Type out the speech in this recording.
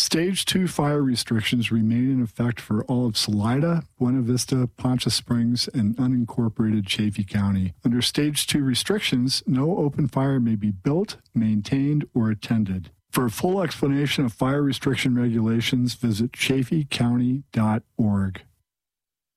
Stage 2 fire restrictions remain in effect for all of Salida, Buena Vista, Poncha Springs, and unincorporated Chaffee County. Under Stage 2 restrictions, no open fire may be built, maintained, or attended. For a full explanation of fire restriction regulations, visit chaffeecounty.org.